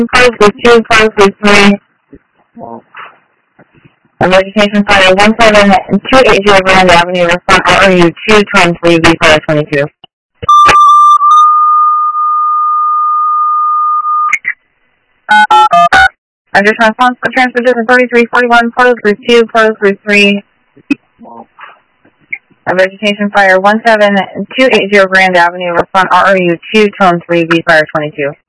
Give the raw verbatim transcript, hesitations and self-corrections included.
Close with two, close with three. Vegetation fire one seven two eight zero Grand Avenue, respond R O U two times three V fire twenty-two. Under response for transportation thirty-three forty-one, close with two, close with three. Vegetation fire one seven two eight zero Grand Avenue, respond R O U two tone three V fire twenty-two.